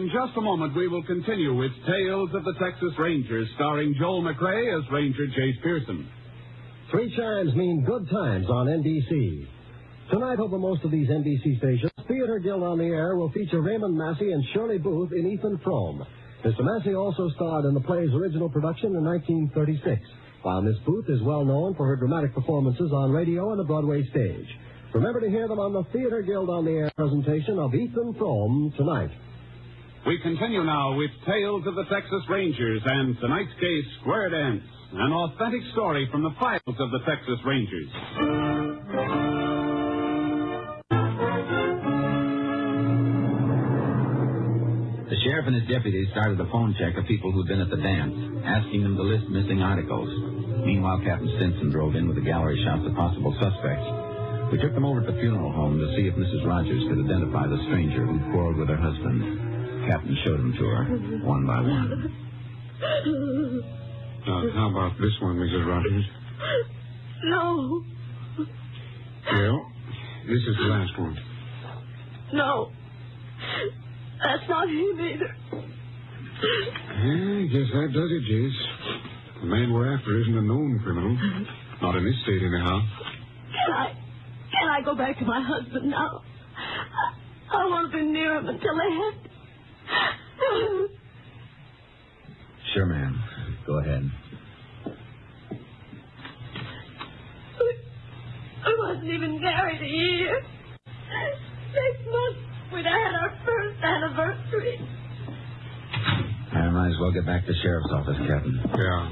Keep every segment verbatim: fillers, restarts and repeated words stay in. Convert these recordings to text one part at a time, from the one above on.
In just a moment, we will continue with Tales of the Texas Rangers, starring Joel McRae as Ranger Chase Pearson. Three chimes mean good times on N B C. Tonight, over most of these N B C stations, Theater Guild on the Air will feature Raymond Massey and Shirley Booth in Ethan Frome. Mister Massey also starred in the play's original production in nineteen thirty-six, while Miss Booth is well known for her dramatic performances on radio and the Broadway stage. Remember to hear them on the Theater Guild on the Air presentation of Ethan Frome tonight. We continue now with Tales of the Texas Rangers and tonight's case, Square Dance, an authentic story from the files of the Texas Rangers. The sheriff and his deputies started a phone check of people who'd been at the dance, asking them to list missing articles. Meanwhile, Captain Stinson drove in with the gallery shots of possible suspects. We took them over to the funeral home to see if Missus Rogers could identify the stranger who quarreled with her husband. Captain showed them to her, one by one. Uh, how about this one, Missus Rogers? No. Well, this is the last one. No. That's not him either. Yeah, I guess that does it, Jace. The man we're after isn't a known criminal. Not in this state, anyhow. Can I... Can I go back to my husband now? I, I want to be near him until they have... Sure, ma'am. Go ahead. We, we wasn't even married a year. Six months we'd had our first anniversary. I might as well get back to the sheriff's office, Captain. Yeah.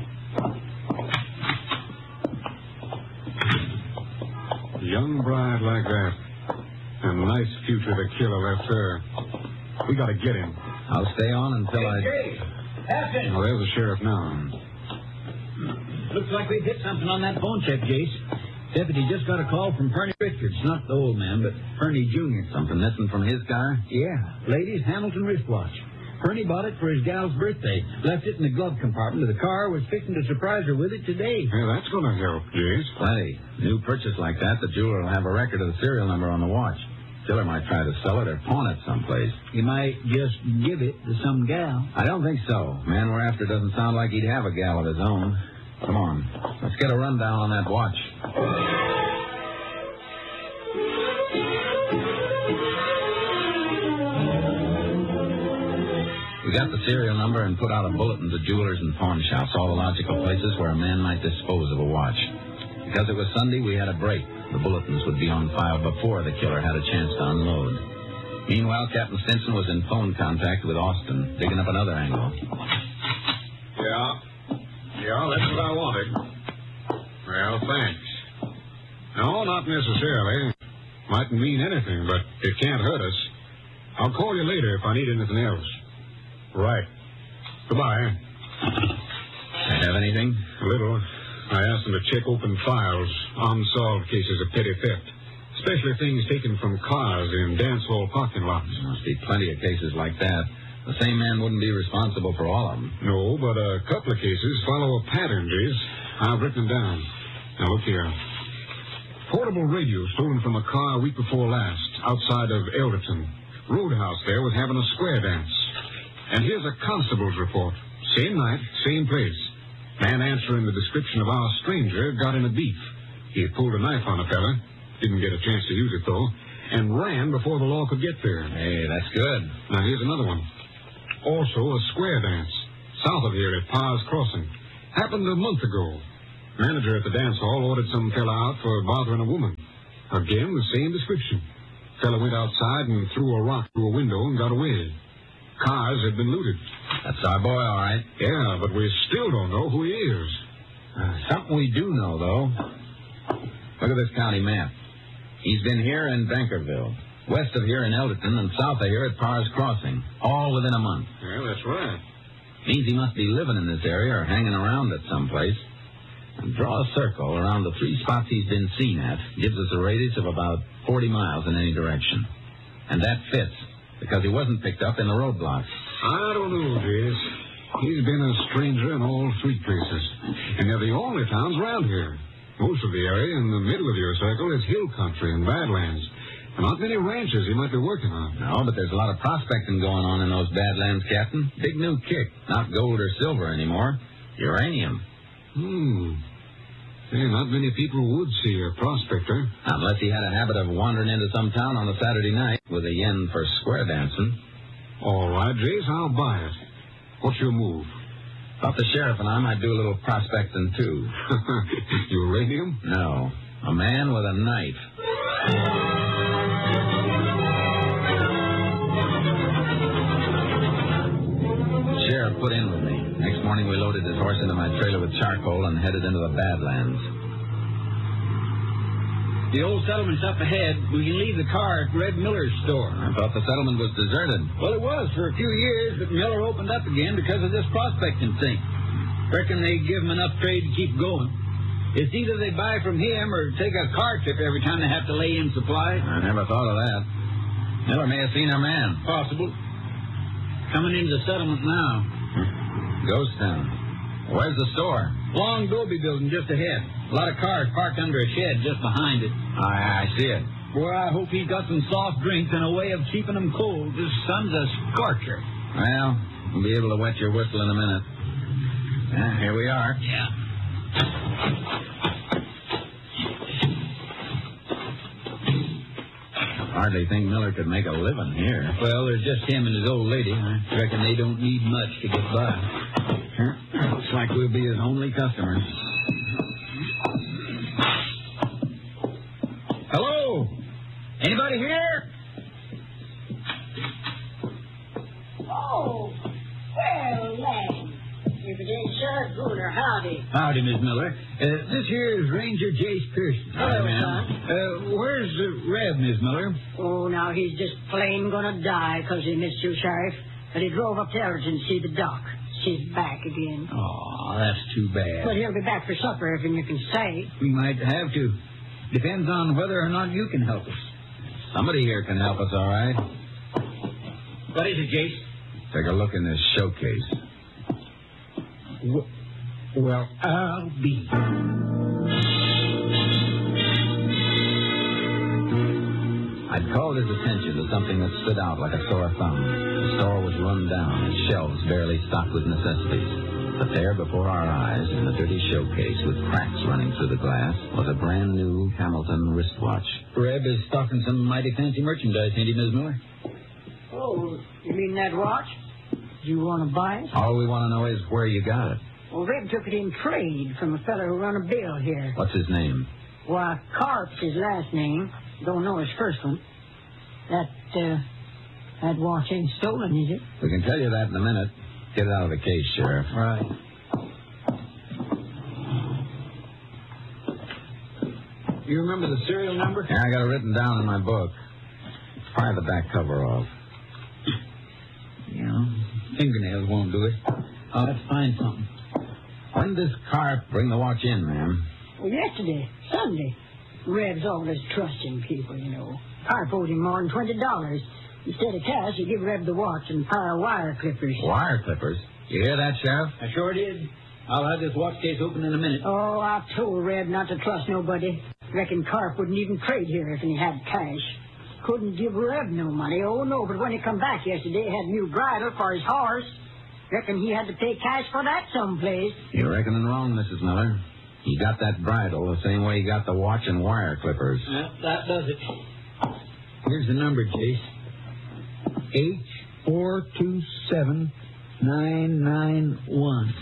A young bride like that. And a nice future the killer left her. We gotta get him. I'll stay on until I... Hey, Captain! Well, there's the sheriff now. Looks like we've hit something on that phone check, Jace. Deputy just got a call from Fernie Richards. Not the old man, but Fernie Junior Something missing from his car? Yeah. Lady's Hamilton wristwatch. Fernie bought it for his gal's birthday. Left it in the glove compartment of the car. Was fixing to surprise her with it today. Yeah, that's gonna help, Jace. Plenty. New purchase like that, the jeweler will have a record of the serial number on the watch. Killer might try to sell it or pawn it someplace. He might just give it to some gal. I don't think so. Man we're after doesn't sound like he'd have a gal of his own. Come on. Let's get a rundown on that watch. We got the serial number and put out a bulletin to jewelers and pawn shops, all the logical places where a man might dispose of a watch. Because it was Sunday, we had a break. The bulletins would be on file before the killer had a chance to unload. Meanwhile, Captain Stinson was in phone contact with Austin, digging up another angle. Yeah. Yeah, that's what I wanted. Well, thanks. No, not necessarily. Mightn't mean anything, but it can't hurt us. I'll call you later if I need anything else. Right. Goodbye. Have anything? A little. I asked them to check open files, unsolved cases of petty theft, especially things taken from cars in dance hall parking lots. There must be plenty of cases like that. The same man wouldn't be responsible for all of them. No, but a couple of cases follow a pattern, Jace. I've written them down. Now, look here. Portable radio stolen from a car a week before last, outside of Elderton. Roadhouse there was having a square dance. And here's a constable's report. Same night, same place. Man answering the description of our stranger got in a beef. He had pulled a knife on a fella, didn't get a chance to use it, though, and ran before the law could get there. Hey, that's good. Now, here's another one. Also a square dance, south of here at Pars Crossing. Happened a month ago. Manager at the dance hall ordered some fella out for bothering a woman. Again, the same description. Fella went outside and threw a rock through a window and got away. Cars had been looted. That's our boy, all right. Yeah, but we still don't know who he is. Uh, something we do know, though. Look at this county map. He's been here in Bankerville, west of here in Elderton, and south of here at Pars Crossing, all within a month. Yeah, that's right. Means he must be living in this area or hanging around at someplace. And draw a circle around the three spots he's been seen at. Gives us a radius of about forty miles in any direction. And that fits, because he wasn't picked up in the roadblocks. I don't know, Jace. He's been a stranger in all three places. And they're the only towns around here. Most of the area in the middle of your circle is hill country and badlands. Not many ranches he might be working on. No, but there's a lot of prospecting going on in those Badlands, Captain. Big new kick. Not gold or silver anymore. Uranium. Hmm. Hey, not many people would see a prospector. Unless he had a habit of wandering into some town on a Saturday night with a yen for square dancing. All right, Jace, I'll buy it. What's your move? Thought the sheriff and I might do a little prospecting, too. Uranium? No. A man with a knife. Sheriff put in with me. Next morning we loaded his horse into my trailer with charcoal and headed into the Badlands. The old settlement's up ahead. We can leave the car at Red Miller's store. I thought the settlement was deserted. Well, it was for a few years, but Miller opened up again because of this prospecting thing. Reckon they give him enough trade to keep going. It's either they buy from him or take a car trip every time they have to lay in supplies. I never thought of that. Miller may have seen our man. Possible. Coming into the settlement now. Ghost town. Where's the store? Long Goby building just ahead. A lot of cars parked under a shed just behind it. I, I see it. Boy, I hope he's got some soft drinks and a way of keeping them cold. This sun's a scorcher. Well, we'll be able to wet your whistle in a minute. Yeah, here we are. Yeah. Hardly think Miller could make a living here. Well, there's just him and his old lady. I reckon they don't need much to get by. Looks like we'll be his only customers. Hello? Anybody here? Oh, well, lad. If it ain't Sheriff Bruner, howdy. Howdy, Miss Miller. Uh, this here is Ranger Jace Pearson. Hello, ma'am. son. Uh, where's uh, Reb, Miss Miller? Oh, now he's just plain gonna die because he missed you, Sheriff. But he drove up to Ellerton to see the doc. She's back again. Oh, that's too bad. But he'll be back for supper if you can say. We might have to. Depends on whether or not you can help us. Somebody here can help us, all right. What is it, Jace? Take a look in this showcase. W- well, I'll be. I'd called his attention to something that stood out like a sore thumb. The store was run down, its shelves barely stocked with necessities. But there before our eyes, in the dirty showcase with cracks running through the glass, was a brand new Hamilton wristwatch. Reb is stocking some mighty fancy merchandise, ain't he, Miss Miller? Oh, you mean that watch? Do you want to buy it? All we want to know is where you got it. Well, Reb took it in trade from a fellow who run a bill here. What's his name? Why, Carp's his last name. Don't know his first one. That, uh, that watch ain't stolen, is it? We can tell you that in a minute. Get it out of the case, Sheriff. Right. You remember the serial number? Yeah, I got it written down in my book. Pry the back cover off. You know, fingernails won't do it. I'll have to find something. When did this car bring the watch in, ma'am? Well, yesterday, Sunday. Reb's always trusting people, you know. Carp owed him more than twenty dollars. Instead of cash, he give Reb the watch and a pair of wire clippers. Wire clippers? You hear that, Sheriff? I sure did. I'll have this watch case open in a minute. Oh, I told Reb not to trust nobody. Reckon Carp wouldn't even trade here if he had cash. Couldn't give Reb no money. Oh, no, but when he come back yesterday, he had a new bridle for his horse. Reckon he had to pay cash for that someplace. You're reckoning wrong, Missus Miller. He got that bridle the same way he got the watch and wire clippers. Well, that does it. Here's the number, Jace. H four two seven nine nine one.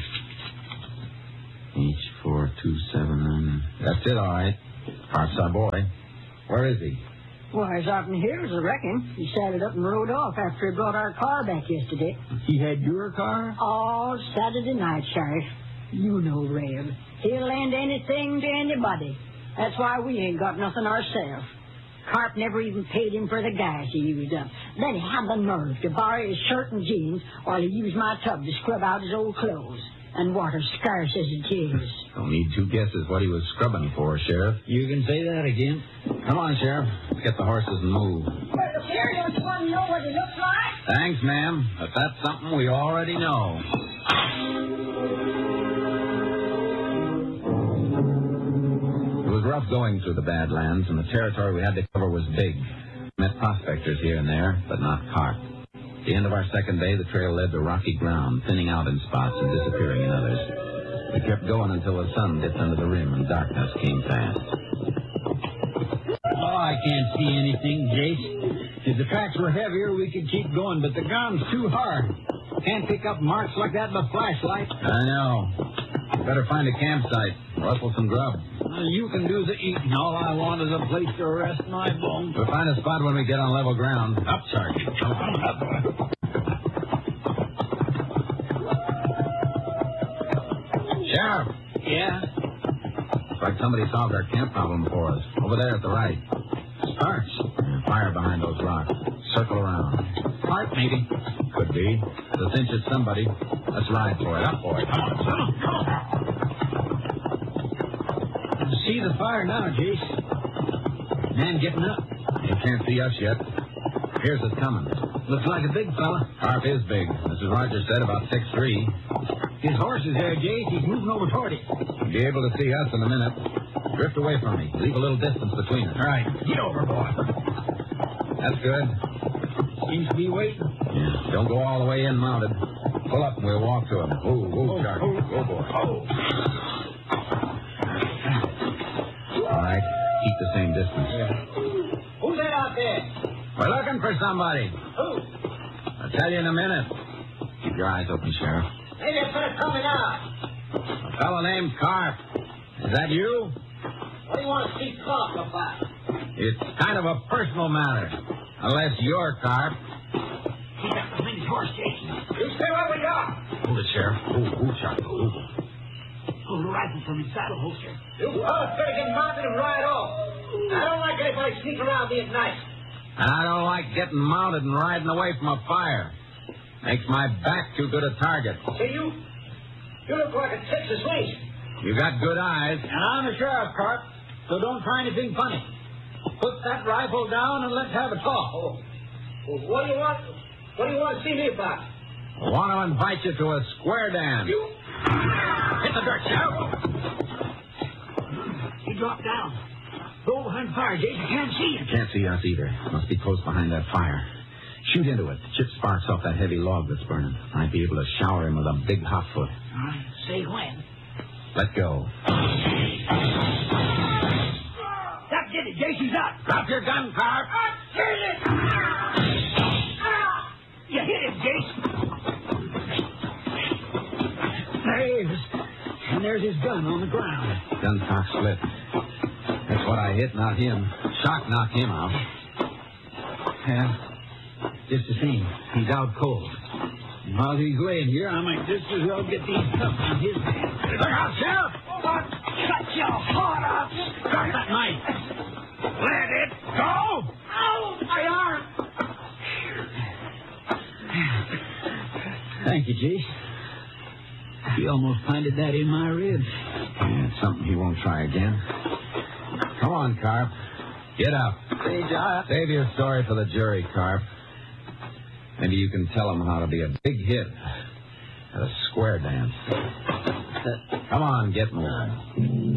H four two seven nine. That's it, all right. Carp's our boy. Where is he? Why, he's out in here, I reckon. He saddled up and rode off after he brought our car back yesterday. He had your car? All Saturday night, Sheriff. You know Reb. He'll lend anything to anybody. That's why we ain't got nothing ourselves. Carp never even paid him for the gas he used up. Then he had the nerve to borrow his shirt and jeans while he used my tub to scrub out his old clothes. And water scarce as it is. Don't need two guesses what he was scrubbing for, Sheriff. You can say that again. Come on, Sheriff. Let's get the horses and move. Well, look here, don't you want to know what he looks like? Thanks, ma'am. But that's something we already know. It was rough going through the Badlands, and the territory we had to cover was big. Met prospectors here and there, but not carp. At the end of our second day, the trail led to rocky ground, thinning out in spots and disappearing in others. We kept going until the sun dipped under the rim and darkness came fast. Oh, I can't see anything, Jace. If the tracks were heavier, we could keep going, but the ground's too hard. Can't pick up marks like that with a flashlight. I know. Better find a campsite. Rustle some grub. Well, you can do the eating. All I want is a place to rest my bones. We'll find a spot when we get on level ground. Up, Sergeant. Up. Sheriff! Yeah? Looks like somebody solved our camp problem for us. Over there at the right. Starts. Yeah, fire behind those rocks. Circle around. Park, maybe. Could be. The cinch is somebody. Let's ride for it. Up for it. Come on, come on, come on. See the fire now, Jace. Man getting up. He can't see us yet. Here's us coming. Looks like a big fella. Carp is big. Missus Rogers said about six three. His horse is there, Jace. He's moving over toward it. He'll be able to see us in a minute. Drift away from me. Leave a little distance between us. All right. Get over, boy. That's good. Seems to be waiting. Yeah. Don't go all the way in mounted. Pull up and we'll walk to him. Ooh, ooh, Oh, Charlie. oh, Go, boy. Oh. All right. Keep the same distance. Who's that out there? We're looking for somebody. Who? I'll tell you in a minute. Keep your eyes open, Sheriff. Maybe it's coming out. A fellow named Carp. Is that you? What do you want to see talk about? It's kind of a personal matter. Unless you're Carp. He's got behind his horse, Jason. You stay where we are. Hold it, Sheriff. Ooh, ooh, Charlie. Ooh. Pull the rifle from his saddle holster. You fellas better get mounted and ride off. I don't like anybody sneaking around me at night. And I don't like getting mounted and riding away from a fire. Makes my back too good a target. See, you, you look like a Texas Ranger. You got good eyes. And I'm a sheriff, Carp, so don't try anything funny. Put that rifle down and let's have a talk. Oh. Well, what do you want? What do you want to see me about? I want to invite you to a square dance. You hit the dirt, Sheriff. He dropped down. Go behind the fire, Jason. Can't see him. Can't see us either. Must be close behind that fire. Shoot into it. Chip sparks off that heavy log that's burning. Might be able to shower him with a big hot foot. All right. Say when. Let go. That did it. Jason's up. Drop your gun, Carp. I did it. You hit him, Jason. There he is. And there's his gun on the ground. Gun cock split. That's what I hit, not him. Shock knocked him out. Yeah. Just the same. He's out cold. And while he's laying here, I might just as well get these cuffs on his hands. Look out, Sheriff! Cut your heart off! Drop that knife! Let it go! Ow! My arm! Thank you, Jace. He almost planted that in my ribs. Yeah, it's something he won't try again. Come on, Carp. Get up. Say, John. Save your story for the jury, Carp. Maybe you can tell them how to be a big hit at a square dance. Come on, get moving.